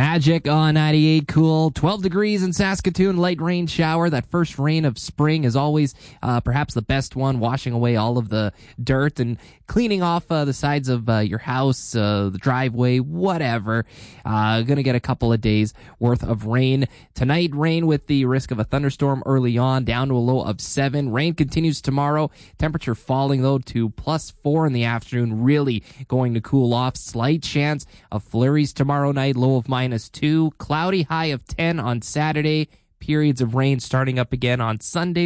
Magic on 98 cool. 12 degrees in Saskatoon, light rain shower. That first rain of spring is always perhaps the best one, washing away all of the dirt and cleaning off the sides of your house, the driveway, whatever. Gonna get a couple of days worth of rain. Tonight, rain with the risk of a thunderstorm early on, down to a low of 7. Rain continues tomorrow. Temperature falling, though, to +4 in the afternoon. Really going to cool off. Slight chance of flurries tomorrow night, low of -2. Cloudy, high of 10 on Saturday. Periods of rain starting up again on Sunday.